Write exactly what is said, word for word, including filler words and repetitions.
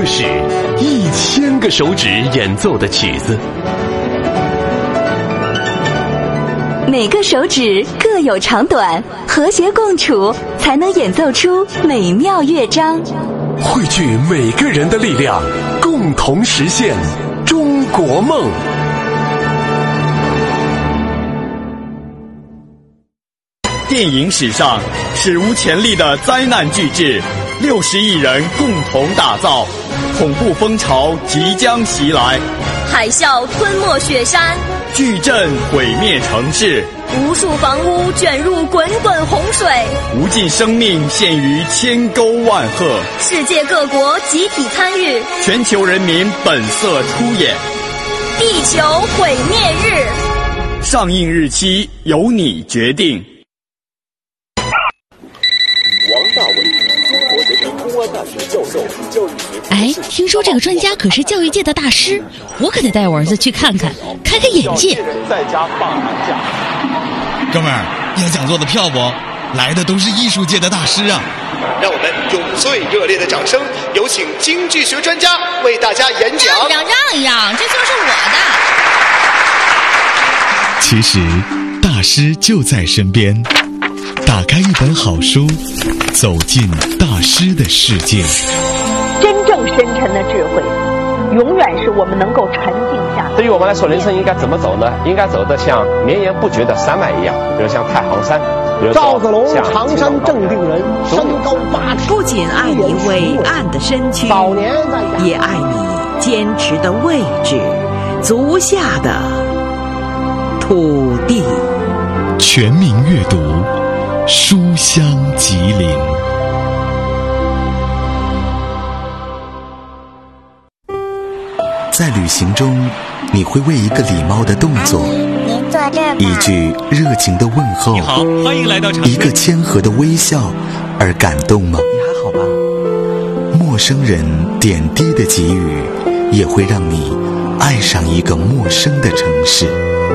个史，一千个手指演奏的曲子。 每个手指各有长短，和谐共处，才能演奏出美妙乐章。 汇聚每个人的力量，共同实现中国梦。 电影史上史无前例的灾难巨制，六十亿人共同打造，恐怖风潮即将袭来， 海啸吞没雪山， 巨震毁灭城市， 无数房屋卷入滚滚洪水， 无尽生命陷于千沟万壑， 世界各国集体参与， 全球人民本色出演。 地球毁灭日， 上映日期由你决定。 王大伟，中国人民公安大学教授，教育学。 哎，听说这个专家可是教育界的大师，我可得带我儿子去看看，开开眼界。 在家放寒假。 哥们儿，要讲座的票不？来的都是艺术界的大师啊！ 让我们用最热烈的掌声，有请经济学专家为大家演讲。 让一让，让一让，这就是我的。 其实，大师就在身边。打开一本好书，走进大师的世界。 真正深沉的智慧，永远是我们能够沉静下。 对于我们来说，人生应该怎么走呢？应该走得像绵延不绝的山脉一样，比如像太行山，比如赵子龙，常山正定人，身高八尺。 不仅爱你伟岸的身躯， 早年也爱你坚持的位置，足下的土地。 全民阅读，书香吉林。 在旅行中，你会为一个礼貌的动作，一句热情的问候， 你好，欢迎来到长一个谦和的微笑而感动吗？ 你还好吧？ 陌生人点滴的给予，也会让你爱上一个陌生的城市。